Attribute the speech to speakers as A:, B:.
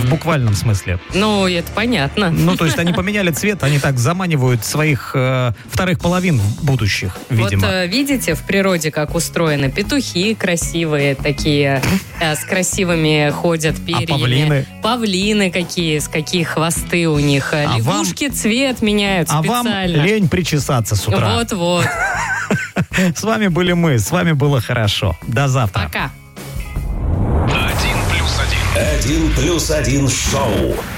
A: в буквальном смысле.
B: Ну, это понятно.
A: Ну, то есть они поменяли цвет, они так заманивают своих вторых половин будущих, видимо.
B: Вот видите, в природе как устроено. Петухи красивые такие, с красивыми ходят перьями.
A: А павлины?
B: Павлины какие хвосты у них. Лягушки цвет меняют специально.
A: А вам лень причесаться с утра.
B: Вот-вот.
A: С вами были мы, с вами было хорошо. До завтра.
B: Пока.
C: 1+1 шоу.